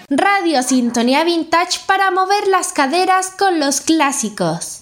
Radio Sintonía Vintage para mover las caderas con los clásicos.